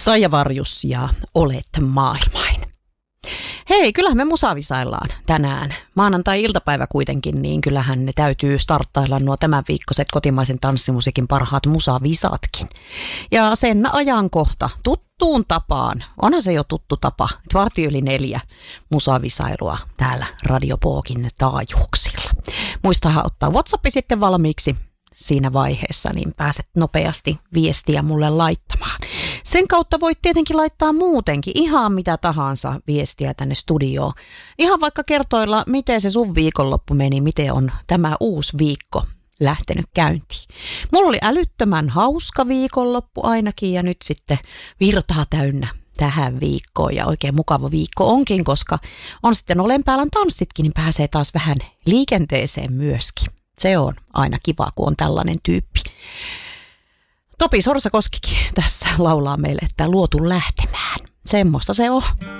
Saija Varjus ja Olet maailmain. Hei, kyllähän me musavisaillaan tänään. Maanantai-iltapäivä kuitenkin, niin kyllähän ne täytyy starttailla nuo tämänviikkoiset kotimaisen tanssimusiikin parhaat musavisatkin. Ja sen ajankohta tuttuun tapaan, onhan se jo tuttu tapa, 4:15 musavisailua täällä Radio Pookin taajuuksilla. Muistahan ottaa WhatsAppi sitten valmiiksi siinä vaiheessa, niin pääset nopeasti viestiä mulle laittamaan. Sen kautta voit tietenkin laittaa muutenkin ihan mitä tahansa viestiä tänne studioon. Ihan vaikka kertoilla, miten se sun viikonloppu meni, miten on tämä uusi viikko lähtenyt käyntiin. Mulla oli älyttömän hauska viikonloppu ainakin ja nyt sitten virtaa täynnä tähän viikkoon ja oikein mukava viikko onkin, koska on sitten Olen päällä tanssitkin, niin pääsee taas vähän liikenteeseen myöskin. Se on aina kiva, kun on tällainen tyyppi. Topi Sorsakoskikin tässä laulaa meille, että luotu lähtemään. Semmoista se on.